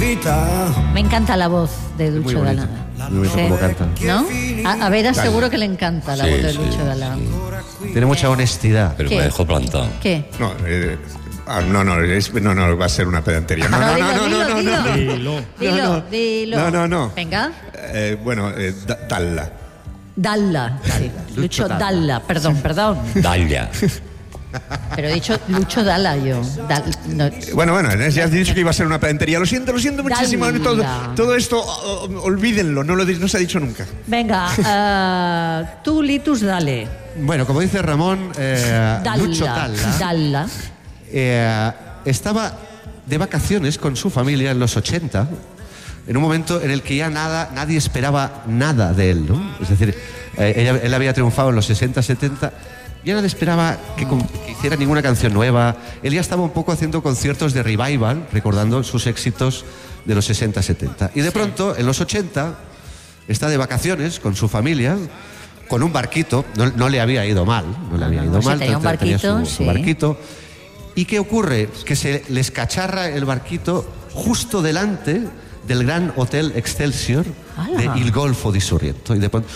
Me encanta la voz de Lucho Dalla. Muy bonito cómo canta. ¿No? A Vera seguro que le encanta la voz de Lucho Dalla. Tiene mucha honestidad. Pero ¿Qué? me dejó plantado. ¿Qué? No, va a ser una pedantería. Dilo. No. Venga. Dalla. Dalla. Sí. Lucho Dalla. Perdón. Dalia. Pero he dicho Lucho Dalla yo. Bueno, ya has dicho que iba a ser una pedantería. Lo siento muchísimo. Dalla. Todo esto, olvídenlo, no se ha dicho nunca. Venga, tú, Litus, dale. Bueno, como dice Ramón, Lucho Dalla. Estaba de vacaciones con su familia en los 80, en un momento en el que ya nadie esperaba nada de él, ¿no? Es decir, él había triunfado en los 60, 70, ya nadie esperaba que hiciera ninguna canción nueva. Él ya estaba un poco haciendo conciertos de revival, recordando sus éxitos de los 60, 70. Y de pronto, en los 80, está de vacaciones con su familia, con un barquito. No le había ido mal, tenía un barquito, su barquito. ¿Y qué ocurre? Que se les cacharra el barquito justo delante del gran hotel Excelsior de Il Golfo di Sorrento. Y de pronto...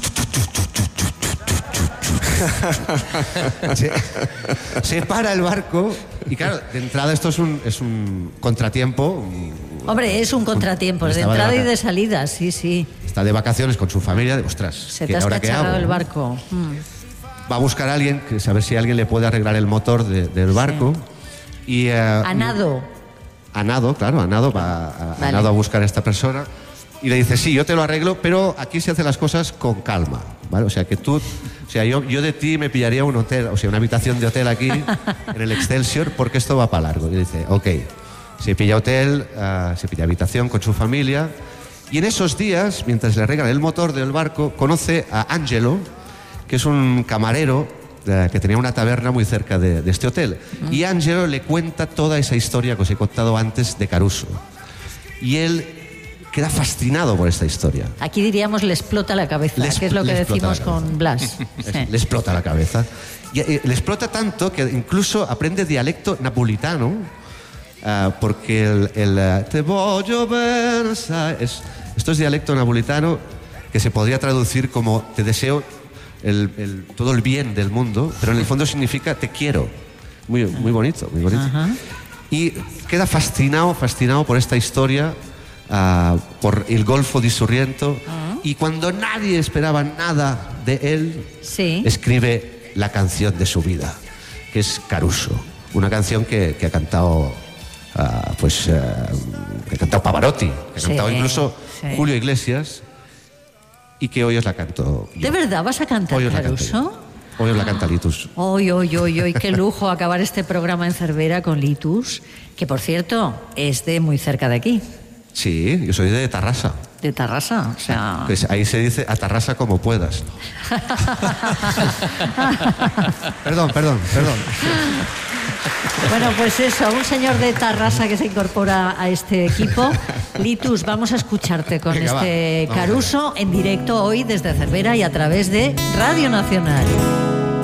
se para el barco y claro, de entrada esto es un contratiempo. Hombre, es un contratiempo, de entrada y de salida, sí. Está de vacaciones con su familia, ostras, se te ha escacharrado el barco. Va a buscar a alguien, a ver si alguien le puede arreglar el motor del barco. Sí. Y, a nado, va a buscar a esta persona y le dice, sí, yo te lo arreglo, pero aquí se hacen las cosas con calma, ¿vale? O sea, que tú... O sea, yo de ti me pillaría un hotel, o sea, una habitación de hotel aquí, en el Excelsior, porque esto va para largo. Y dice, ok, se pilla hotel, se pilla habitación con su familia, y en esos días, mientras le arreglan el motor del barco, conoce a Angelo, que es un camarero que tenía una taberna muy cerca de este hotel. Y Angelo le cuenta toda esa historia que os he contado antes de Caruso. Y él queda fascinado por esta historia. Aquí diríamos le explota la cabeza, que es lo que decimos con Blas. Le explota la cabeza. Y le explota tanto que incluso aprende dialecto napolitano, porque el te voglio bene, esto es dialecto napolitano que se podría traducir como te deseo todo el bien del mundo, pero en el fondo significa te quiero. Muy bonito. Y queda fascinado por esta historia, por el Golfo di Sorrento, y cuando nadie esperaba nada de él, escribe la canción de su vida, que es Caruso, una canción que ha cantado que ha cantado Pavarotti, que ha cantado incluso Julio Iglesias, y que hoy os la canto yo. ¿De verdad vas a cantar Caruso? Hoy os la canta Litus. Hoy, qué lujo acabar este programa en Cervera con Litus, que por cierto es de muy cerca de aquí. Sí, yo soy de Tarrasa. ¿De Tarrasa? O sea... Pues ahí se dice a Tarrasa como puedas. Perdón. Bueno, pues eso, un señor de Tarrasa que se incorpora a este equipo. Litus, vamos a escucharte con Caruso en directo hoy desde Cervera y a través de Radio Nacional.